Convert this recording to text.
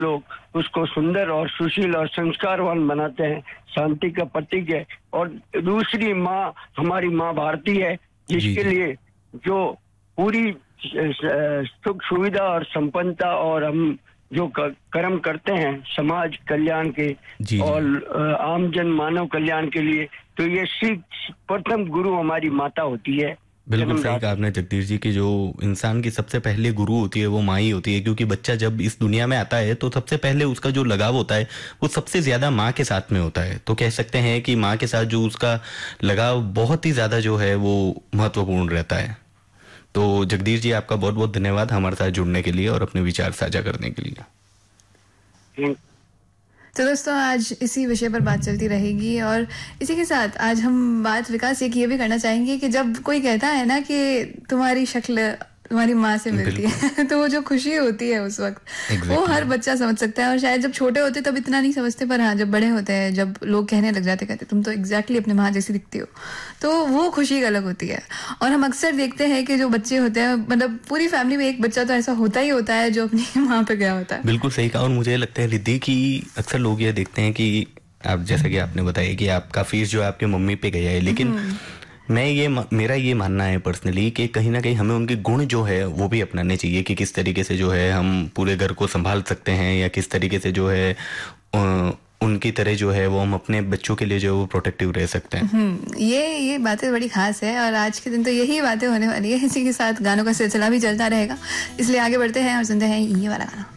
लोग उसको सुंदर और सुशील और संस्कारवान बनाते हैं, शांति का प्रतीक है। और दूसरी माँ हमारी माँ भारती है, जिसके लिए जो पूरी सुख सुविधा और संपन्नता और हम जो कर्म करते हैं समाज कल्याण के और आमजन मानव कल्याण के लिए, तो ये प्रथम गुरु हमारी माता होती है। बिल्कुल सही कहा आपने जगदीश जी की जो इंसान की सबसे पहले गुरु होती है वो माँ ही होती है, क्योंकि बच्चा जब इस दुनिया में आता है तो सबसे पहले उसका जो लगाव होता है वो सबसे ज्यादा माँ के साथ में होता है। तो कह सकते हैं कि माँ के साथ जो उसका लगाव बहुत ही ज्यादा जो है वो महत्वपूर्ण रहता है। तो जगदीश जी आपका बहुत बहुत धन्यवाद हमारे साथ जुड़ने के लिए और अपने विचार साझा करने के लिए। तो दोस्तों आज इसी विषय पर बात चलती रहेगी और इसी के साथ आज हम बात विकास ये भी करना चाहेंगे कि जब कोई कहता है ना कि तुम्हारी शक्ल तुम्हारी माँ से मिलती है तो वो जो खुशी होती है उस वक्त वो हर बच्चा समझ सकता है। और शायद जब छोटे होते तब इतना नहीं समझते, पर हाँ जब बड़े होते हैं, जब लोग कहने लग जाते कहते तुम तो एग्जैक्टली अपने माँ जैसी दिखती हो, तो वो खुशी अलग होती है। और हम अक्सर देखते हैं कि जो बच्चे होते हैं, मतलब पूरी फैमिली में एक बच्चा तो ऐसा होता ही होता है जो अपनी माँ पे गया होता है। बिल्कुल सही कहा। और मुझे लगता है रिद्धि की अक्सर लोग ये देखते हैं कि आप जैसा कि आपने बताया कि आपका फेस जो है आपके मम्मी पे गया है, लेकिन मेरा ये मानना है पर्सनली कि कहीं ना कहीं हमें उनके गुण जो है वो भी अपनाने चाहिए कि किस तरीके से जो है हम पूरे घर को संभाल सकते हैं, या किस तरीके से जो है उनकी तरह जो है वो हम अपने बच्चों के लिए जो है वो प्रोटेक्टिव रह सकते हैं। ये बातें बड़ी खास है और आज के दिन तो यही बातें होने वाली है। इसी के साथ गानों का सिलसिला भी चलता रहेगा, इसलिए आगे बढ़ते हैं और सुनते हैं ये वाला गाना।